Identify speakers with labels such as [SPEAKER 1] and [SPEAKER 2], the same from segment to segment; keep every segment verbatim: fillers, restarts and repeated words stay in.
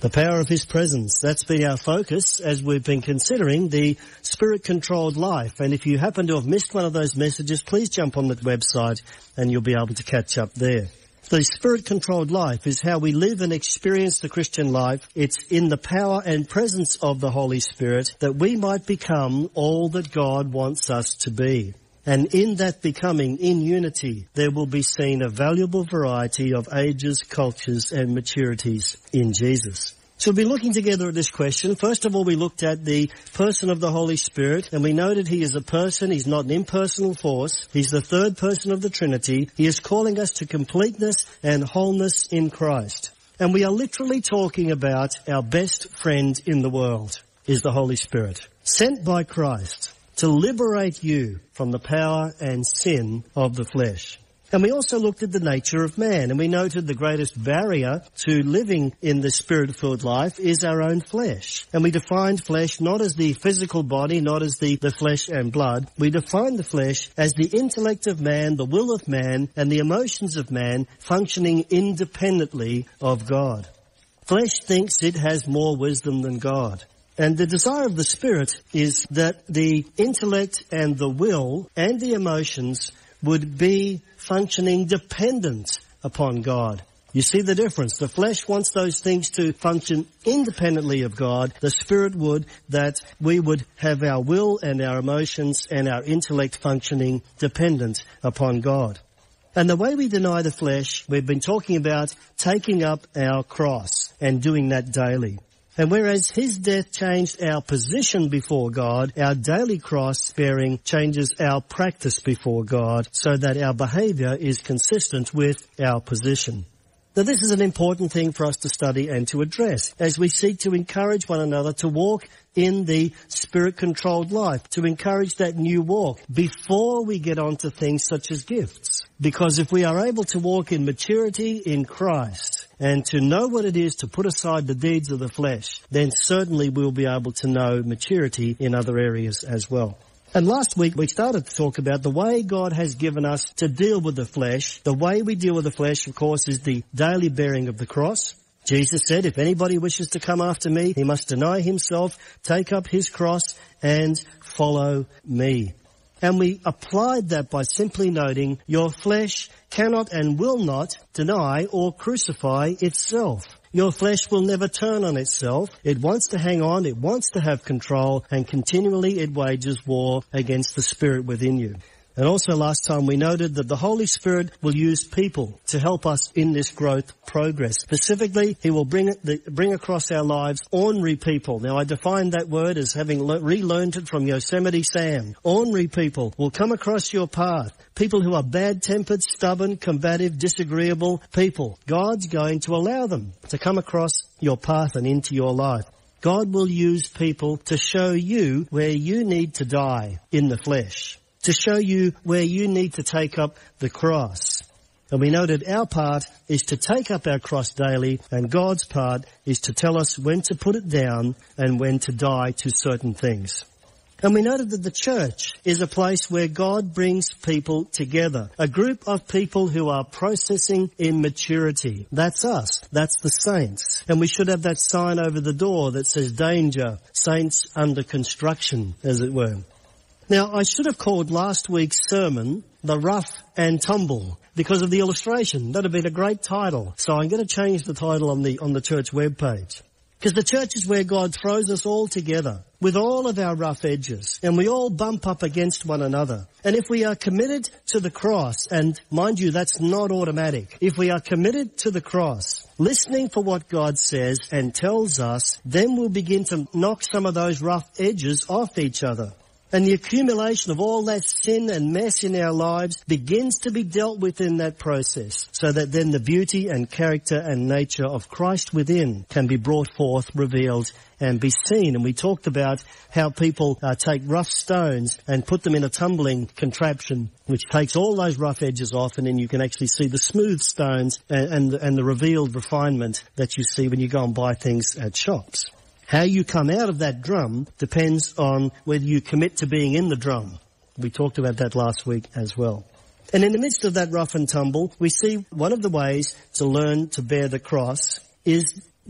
[SPEAKER 1] The power of his presence. That's been our focus as we've been considering the Spirit-controlled life. And if you happen to have missed one of those messages, please jump on that website and you'll be able to catch up there. The Spirit-controlled life is how we live and experience the Christian life. It's in the power and presence of the Holy Spirit that we might become all that God wants us to be. And in that becoming, in unity, there will be seen a valuable variety of ages, cultures and maturities in Jesus. So we'll be looking together at this question. First of all, we looked at the person of the Holy Spirit, and we noted he is a person. He's not an impersonal force. He's the third person of the Trinity. He is calling us to completeness and wholeness in Christ. And we are literally talking about our best friend in the world is the Holy Spirit, sent by Christ to liberate you from the power and sin of the flesh. And we also looked at the nature of man, and we noted the greatest barrier to living in the Spirit-filled life is our own flesh. And we defined flesh not as the physical body, not as the, the flesh and blood. We defined the flesh as the intellect of man, the will of man, and the emotions of man functioning independently of God. Flesh thinks it has more wisdom than God. And the desire of the Spirit is that the intellect and the will and the emotions would be functioning dependent upon God. You see the difference. The flesh wants those things to function independently of God. The Spirit would that we would have our will and our emotions and our intellect functioning dependent upon God. And the way we deny the flesh, we've been talking about taking up our cross and doing that daily. And whereas his death changed our position before God, our daily cross bearing changes our practice before God so that our behavior is consistent with our position. Now this is an important thing for us to study and to address as we seek to encourage one another to walk in the Spirit-controlled life, to encourage that new walk before we get on to things such as gifts. Because if we are able to walk in maturity in Christ and to know what it is to put aside the deeds of the flesh, then certainly we'll be able to know maturity in other areas as well. And last week we started to talk about the way God has given us to deal with the flesh. The way we deal with the flesh, of course, is the daily bearing of the cross. Jesus said, if anybody wishes to come after me, he must deny himself, take up his cross, and follow me. And we applied that by simply noting your flesh cannot and will not deny or crucify itself. Your flesh will never turn on itself. It wants to hang on, it wants to have control, and continually it wages war against the Spirit within you. And also last time we noted that the Holy Spirit will use people to help us in this growth progress. Specifically, he will bring the, bring across our lives ornery people. Now I define that word as having le- relearned it from Yosemite Sam. Ornery people will come across your path. People who are bad-tempered, stubborn, combative, disagreeable people. God's going to allow them to come across your path and into your life. God will use people to show you where you need to die in the flesh, to show you where you need to take up the cross. And we noted our part is to take up our cross daily, and God's part is to tell us when to put it down and when to die to certain things. And we noted that the church is a place where God brings people together, a group of people who are processing in maturity. That's us. That's the saints. And we should have that sign over the door that says danger, saints under construction, as it were. Now, I should have called last week's sermon The Rough and Tumble because of the illustration. That would have been a great title. So I'm going to change the title on the on the church webpage. Because the church is where God throws us all together with all of our rough edges, and we all bump up against one another. And if we are committed to the cross, and mind you, that's not automatic. If we are committed to the cross, listening for what God says and tells us, then we'll begin to knock some of those rough edges off each other. And the accumulation of all that sin and mess in our lives begins to be dealt with in that process, so that then the beauty and character and nature of Christ within can be brought forth, revealed, and be seen. And we talked about how people uh, take rough stones and put them in a tumbling contraption, which takes all those rough edges off, and then you can actually see the smooth stones and, and, and the revealed refinement that you see when you go and buy things at shops. How you come out of that drum depends on whether you commit to being in the drum. We talked about that last week as well. And in the midst of that rough and tumble, we see one of the ways to learn to bear the cross is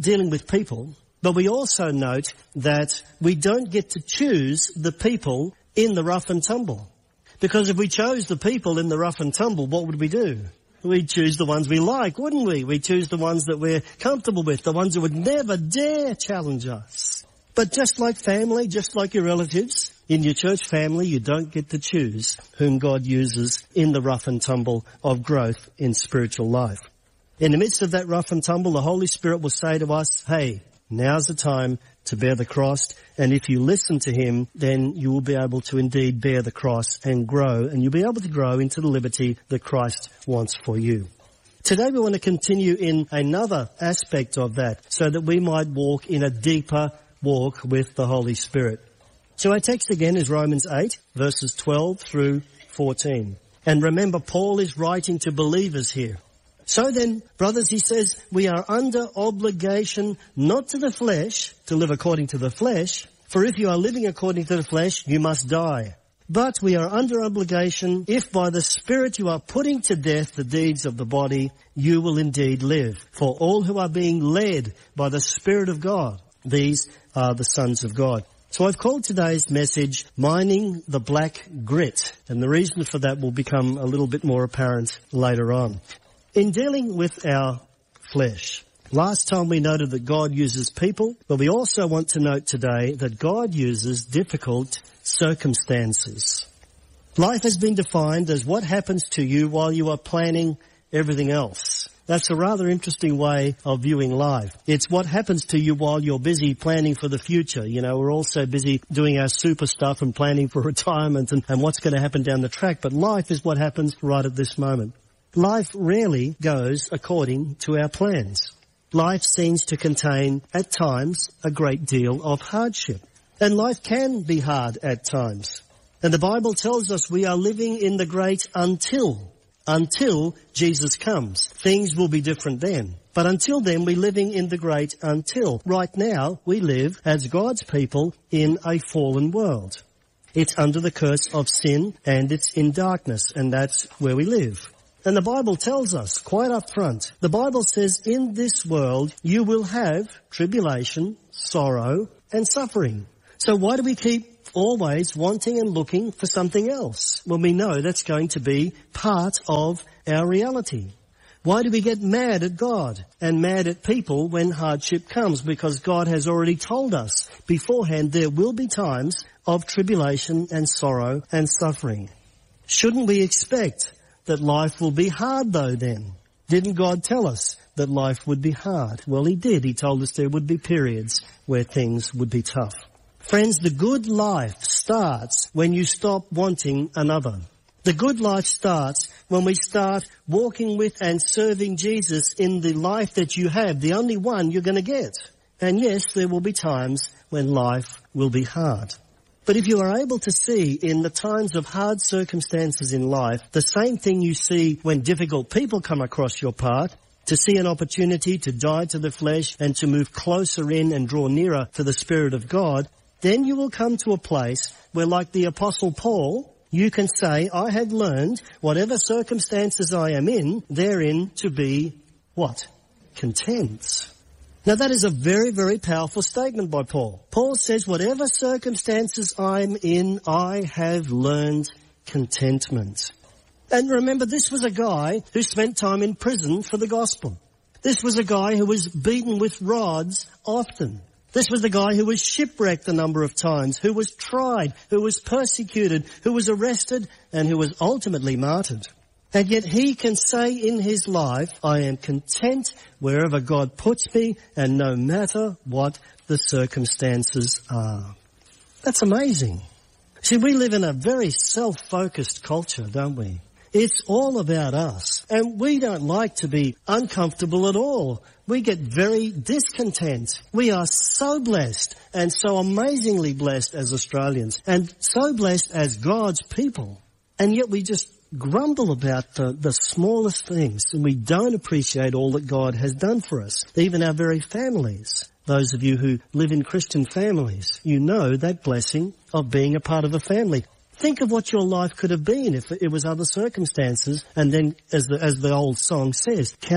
[SPEAKER 1] dealing with people, but we also note that we don't get to choose the people in the rough and tumble. Because if we chose the people in the rough and tumble, what would we do? We'd choose the ones we like, wouldn't we? We'd choose the ones that we're comfortable with, the ones that would never dare challenge us. But just like family, just like your relatives, in your church family, you don't get to choose whom God uses in the rough and tumble of growth in spiritual life. In the midst of that rough and tumble, the Holy Spirit will say to us, hey, now's the time to bear the cross. And if you listen to him, then you will be able to indeed bear the cross and grow. And you'll be able to grow into the liberty that Christ wants for you. Today we want to continue in another aspect of that so that we might walk in a deeper walk with the Holy Spirit. So our text again is Romans eight, verses twelve through fourteen. And remember, Paul is writing to believers here. So then, brothers, he says, we are under obligation not to the flesh, to live according to the flesh, for if you are living according to the flesh, you must die. But we are under obligation if by the Spirit you are putting to death the deeds of the body, you will indeed live. For all who are being led by the Spirit of God, these are the sons of God. So I've called today's message, Mining the Black Grit. And the reason for that will become a little bit more apparent later on. In dealing with our flesh, last time we noted that God uses people, but we also want to note today that God uses difficult circumstances. Life has been defined as what happens to you while you are planning everything else. That's a rather interesting way of viewing life. It's what happens to you while you're busy planning for the future. You know, we're all so busy doing our super stuff and planning for retirement and, and what's going to happen down the track, but life is what happens right at this moment. Life rarely goes according to our plans. Life seems to contain, at times, a great deal of hardship. And life can be hard at times. And the Bible tells us we are living in the great until. Until Jesus comes. Things will be different then. But until then, we're living in the great until. Right now, we live as God's people in a fallen world. It's under the curse of sin and it's in darkness, and that's where we live. And the Bible tells us quite up front, the Bible says in this world you will have tribulation, sorrow and suffering. So why do we keep always wanting and looking for something else when we know that's going to be part of our reality? Why do we get mad at God and mad at people when hardship comes? Because God has already told us beforehand there will be times of tribulation and sorrow and suffering. Shouldn't we expect that life will be hard though then? Didn't God tell us that life would be hard? Well, he did. He told us there would be periods where things would be tough. Friends, the good life starts when you stop wanting another. The good life starts when we start walking with and serving Jesus in the life that you have, the only one you're going to get. And yes, there will be times when life will be hard. But if you are able to see in the times of hard circumstances in life, the same thing you see when difficult people come across your path, to see an opportunity to die to the flesh and to move closer in and draw nearer to the Spirit of God, then you will come to a place where, like the Apostle Paul, you can say, I have learned, whatever circumstances I am in, therein to be, what? Content. Now that is a very, very powerful statement by Paul. Paul says, whatever circumstances I'm in, I have learned contentment. And remember, this was a guy who spent time in prison for the gospel. This was a guy who was beaten with rods often. This was the guy who was shipwrecked a number of times, who was tried, who was persecuted, who was arrested, and who was ultimately martyred. And yet he can say in his life, I am content wherever God puts me and no matter what the circumstances are. That's amazing. See, we live in a very self-focused culture, don't we? It's all about us. And we don't like to be uncomfortable at all. We get very discontent. We are so blessed and so amazingly blessed as Australians and so blessed as God's people. And yet we just grumble about the, the smallest things, and we don't appreciate all that God has done for us, even our very families. Those of you who live in Christian families, you know that blessing of being a part of a family. Think of what your life could have been if it was other circumstances, and then, as the, as the old song says, count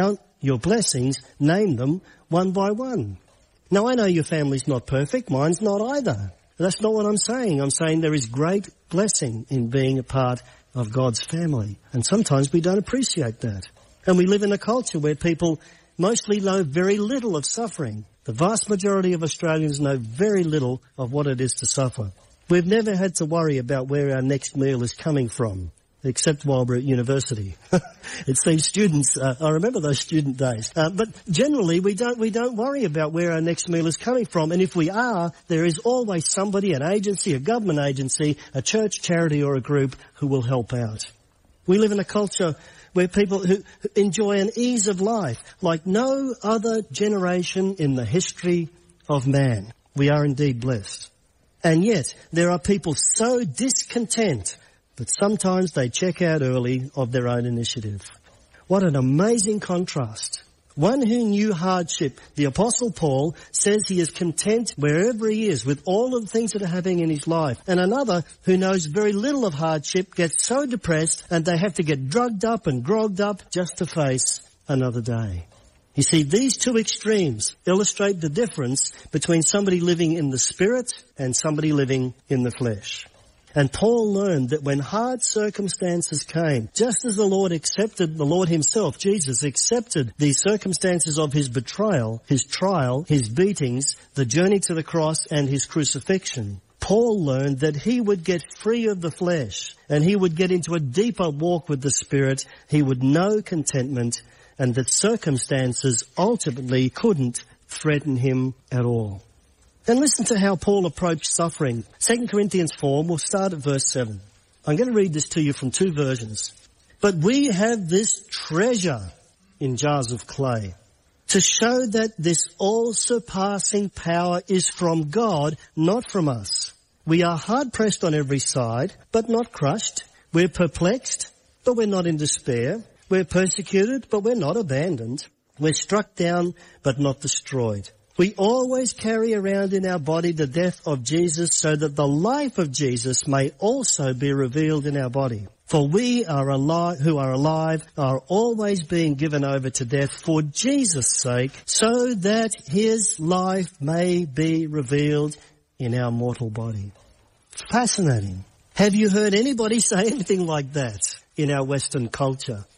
[SPEAKER 1] your blessings, name them one by one. Now, I know your family's not perfect. Mine's not either. That's not what I'm saying. I'm saying there is great blessing in being a part of God's family. And sometimes we don't appreciate that. And we live in a culture where people mostly know very little of suffering. The vast majority of Australians know very little of what it is to suffer. We've never had to worry about where our next meal is coming from, except while we're at university. It seems students, uh, I remember those student days. Uh, but generally, we don't, we don't worry about where our next meal is coming from. And if we are, there is always somebody, an agency, a government agency, a church, charity or a group who will help out. We live in a culture where people who enjoy an ease of life like no other generation in the history of man. We are indeed blessed. And yet, there are people so discontent that sometimes they check out early of their own initiative. What an amazing contrast. One who knew hardship, the Apostle Paul, says he is content wherever he is with all of the things that are happening in his life. And another who knows very little of hardship gets so depressed and they have to get drugged up and grogged up just to face another day. You see, these two extremes illustrate the difference between somebody living in the Spirit and somebody living in the flesh. And Paul learned that when hard circumstances came, just as the Lord accepted, the Lord himself, Jesus, accepted the circumstances of his betrayal, his trial, his beatings, the journey to the cross and his crucifixion, Paul learned that he would get free of the flesh and he would get into a deeper walk with the Spirit. He would know contentment and that circumstances ultimately couldn't threaten him at all. And listen to how Paul approached suffering. Second Corinthians four, we'll start at verse seven. I'm going to read this to you from two versions. But we have this treasure in jars of clay to show that this all-surpassing power is from God, not from us. We are hard-pressed on every side, but not crushed. We're perplexed, but we're not in despair. We're persecuted, but we're not abandoned. We're struck down, but not destroyed. We always carry around in our body the death of Jesus so that the life of Jesus may also be revealed in our body. For we are alive, who are alive are always being given over to death for Jesus' sake so that his life may be revealed in our mortal body. Fascinating. Have you heard anybody say anything like that in our Western culture?